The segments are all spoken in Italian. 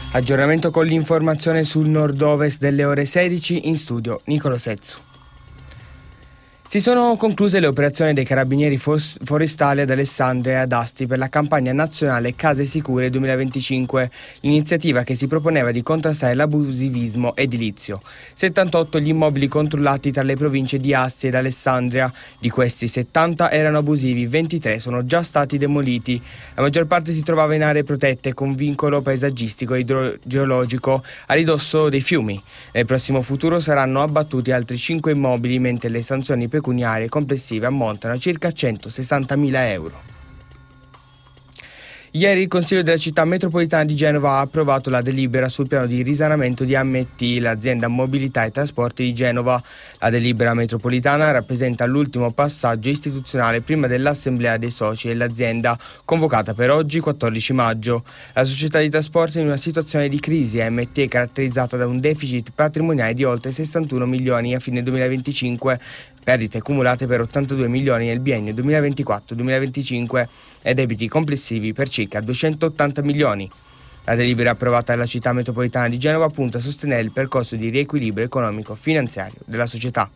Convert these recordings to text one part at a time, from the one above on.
Aggiornamento con l'informazione sul nord-ovest delle ore 16, in studio Nicolo Sezzu. Si sono concluse le operazioni dei Carabinieri Forestali ad Alessandria e ad Asti per la campagna nazionale Case Sicure 2025, l'iniziativa che si proponeva di contrastare l'abusivismo edilizio. 78 gli immobili controllati tra le province di Asti ed Alessandria, di questi 70 erano abusivi, 23 sono già stati demoliti. La maggior parte si trovava in aree protette con vincolo paesaggistico e idrogeologico a ridosso dei fiumi. Nel prossimo futuro saranno abbattuti altri 5 immobili, mentre le sanzioni pecuniarie complessive ammontano a circa 160.000 euro. Ieri il Consiglio della Città Metropolitana di Genova ha approvato la delibera sul piano di risanamento di AMT, l'azienda Mobilità e Trasporti di Genova. La delibera metropolitana rappresenta l'ultimo passaggio istituzionale prima dell'assemblea dei soci dell'azienda, convocata per oggi 14 maggio. La società di trasporti è in una situazione di crisi. AMT è caratterizzata da un deficit patrimoniale di oltre 61 milioni a fine 2025, perdite cumulate per 82 milioni nel biennio 2024-2025 e debiti complessivi per circa 280 milioni. La delibera approvata dalla Città Metropolitana di Genova punta a sostenere il percorso di riequilibrio economico-finanziario della società.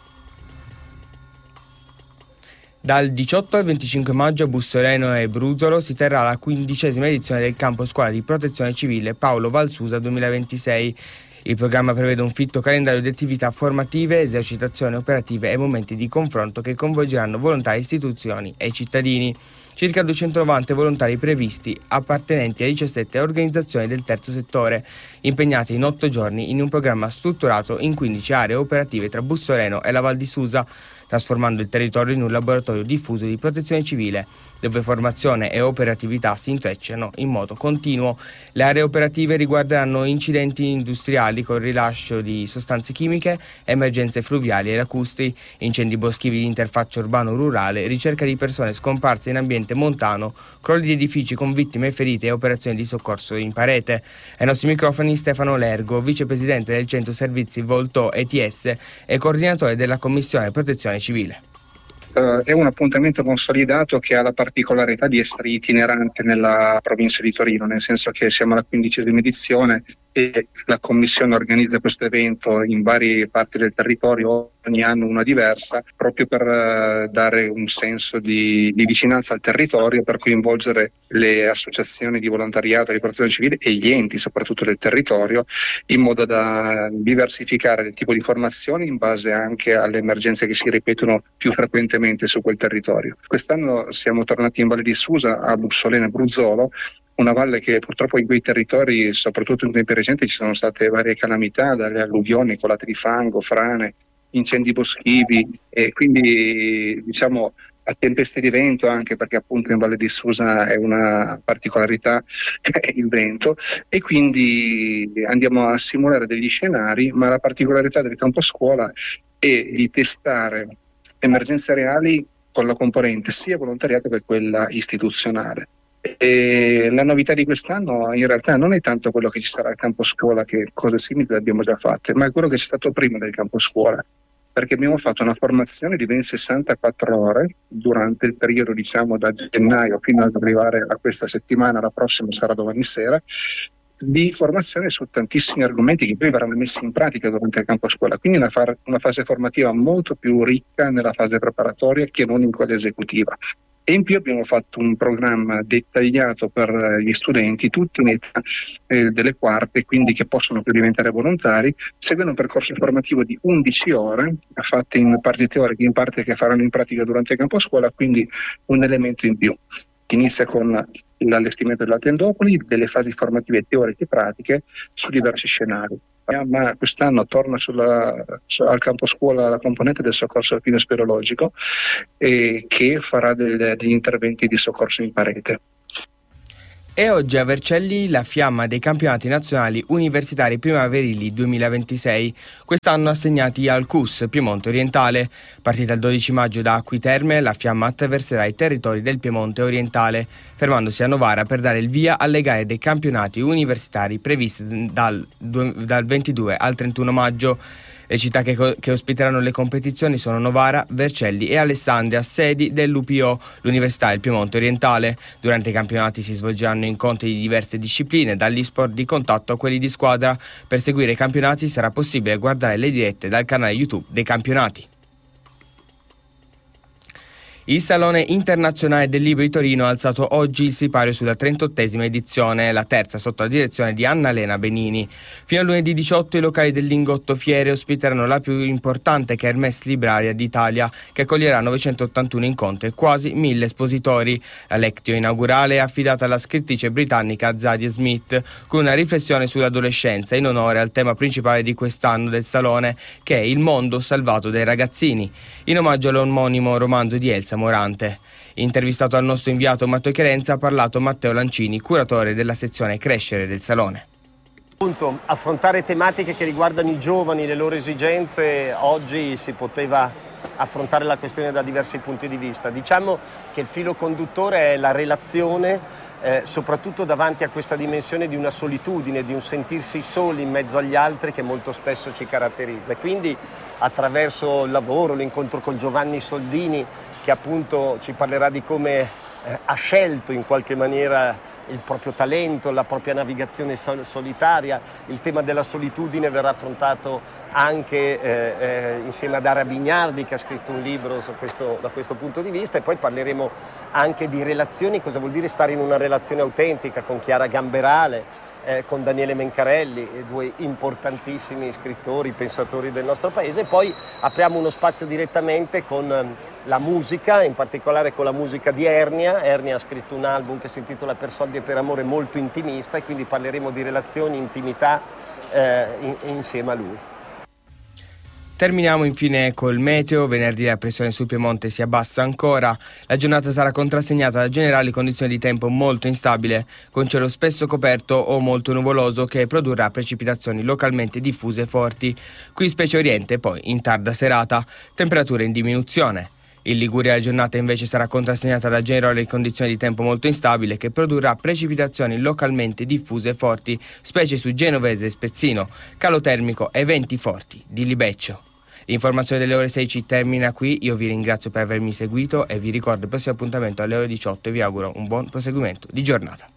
Dal 18 al 25 maggio a Bussoleno e Bruzzolo si terrà la 15ª edizione del campo scuola di protezione civile Paolo Valsusa 2026. Il programma prevede un fitto calendario di attività formative, esercitazioni operative e momenti di confronto che coinvolgeranno volontari, istituzioni e cittadini. Circa 290 volontari previsti, appartenenti a 17 organizzazioni del terzo settore, impegnati in 8 giorni in un programma strutturato in 15 aree operative tra Bussoleno e la Val di Susa, trasformando il territorio in un laboratorio diffuso di protezione civile, dove formazione e operatività si intrecciano in modo continuo. Le aree operative riguarderanno incidenti industriali con rilascio di sostanze chimiche, emergenze fluviali e lacustri, incendi boschivi di interfaccia urbano-rurale, ricerca di persone scomparse in ambiente montano, crolli di edifici con vittime ferite e operazioni di soccorso in parete. Ai nostri microfoni Stefano Lergo, vicepresidente del Centro Servizi Volto ETS e coordinatore della Commissione Protezione Civile. È un appuntamento consolidato che ha la particolarità di essere itinerante nella provincia di Torino, nel senso che siamo alla 15ª edizione e la Commissione organizza questo evento in varie parti del territorio, ogni anno una diversa, proprio per dare un senso di vicinanza al territorio, per coinvolgere le associazioni di volontariato, di protezione civile e gli enti soprattutto del territorio, in modo da diversificare il tipo di formazioni in base anche alle emergenze che si ripetono più frequentemente su quel territorio. Quest'anno siamo tornati in Valle di Susa, a Bussoleno e Bruzzolo, una valle che purtroppo in quei territori, soprattutto in tempi recenti, ci sono state varie calamità, dalle alluvioni, colate di fango, frane, incendi boschivi, e quindi diciamo a tempeste di vento, anche perché appunto in Valle di Susa è una particolarità il vento, e quindi andiamo a simulare degli scenari, ma la particolarità del campo scuola è di testare emergenze reali con la componente sia volontariato che quella istituzionale. E la novità di quest'anno in realtà non è tanto quello che ci sarà al campo scuola, che cose simili le abbiamo già fatte, ma è quello che c'è stato prima del campo scuola, perché abbiamo fatto una formazione di ben 64 ore durante il periodo, diciamo, da gennaio fino ad arrivare a questa settimana, la prossima sarà domani sera, di formazione su tantissimi argomenti che poi verranno messi in pratica durante il campo scuola, quindi una fase formativa molto più ricca nella fase preparatoria che non in quella esecutiva. E in più abbiamo fatto un programma dettagliato per gli studenti, tutti in età delle quarte, quindi che possono più diventare volontari, seguendo un percorso formativo di 11 ore, fatte in parte teoriche, in parte che faranno in pratica durante il campo scuola, quindi un elemento in più. Inizia con l'allestimento della tendopoli, delle fasi formative teoriche e pratiche su diversi scenari. Ma quest'anno torna al campo scuola la componente del soccorso alpino speleologico, che farà degli interventi di soccorso in parete. E oggi a Vercelli la fiamma dei campionati nazionali universitari primaverili 2026, quest'anno assegnati al CUS Piemonte Orientale. Partita il 12 maggio da Acqui Terme, la fiamma attraverserà i territori del Piemonte Orientale, fermandosi a Novara per dare il via alle gare dei campionati universitari previste dal 22 al 31 maggio. Le città che ospiteranno le competizioni sono Novara, Vercelli e Alessandria, sedi dell'UPO, l'Università del Piemonte Orientale. Durante i campionati si svolgeranno incontri di diverse discipline, dagli sport di contatto a quelli di squadra. Per seguire i campionati sarà possibile guardare le dirette dal canale YouTube dei campionati. Il Salone Internazionale del Libro di Torino ha alzato oggi il sipario sulla 38esima edizione, la terza sotto la direzione di Annalena Benini. Fino a lunedì 18 i locali del Lingotto Fiere ospiteranno la più importante Kermesse libraria d'Italia, che accoglierà 981 incontri e quasi 1000 espositori. La lectio inaugurale è affidata alla scrittrice britannica Zadie Smith, con una riflessione sull'adolescenza in onore al tema principale di quest'anno del Salone, che è il mondo salvato dai ragazzini, in omaggio all'omonimo romanzo di Elsa Morante. Intervistato al nostro inviato Matteo Chiarenza ha parlato Matteo Lancini, curatore della sezione Crescere del Salone. Appunto, affrontare tematiche che riguardano i giovani, le loro esigenze, oggi si poteva affrontare la questione da diversi punti di vista. Diciamo che il filo conduttore è la relazione, soprattutto davanti a questa dimensione di una solitudine, di un sentirsi soli in mezzo agli altri che molto spesso ci caratterizza. E quindi attraverso il lavoro, l'incontro con Giovanni Soldini, che appunto ci parlerà di come ha scelto in qualche maniera il proprio talento, la propria navigazione solitaria. Il tema della solitudine verrà affrontato anche insieme ad Ara Bignardi, che ha scritto un libro da questo punto di vista, e poi parleremo anche di relazioni, cosa vuol dire stare in una relazione autentica con Chiara Gamberale, con Daniele Mencarelli, due importantissimi scrittori, pensatori del nostro paese. E poi apriamo uno spazio direttamente con la musica, in particolare con la musica di Ernia. Ernia ha scritto un album che si intitola Per soldi e per amore, molto intimista, e quindi parleremo di relazioni, intimità insieme a lui. Terminiamo infine col meteo. Venerdì la pressione sul Piemonte si abbassa ancora. La giornata sarà contrassegnata da generali condizioni di tempo molto instabile, con cielo spesso coperto o molto nuvoloso, che produrrà precipitazioni localmente diffuse e forti. Qui specie oriente, poi in tarda serata, temperature in diminuzione. In Liguria la giornata invece sarà contrassegnata da generali condizioni di tempo molto instabile, che produrrà precipitazioni localmente diffuse e forti, specie su Genovese e Spezzino, calo termico e venti forti di libeccio. L'informazione delle ore 6 ci termina qui. Io vi ringrazio per avermi seguito e vi ricordo il prossimo appuntamento alle ore 18 e vi auguro un buon proseguimento di giornata.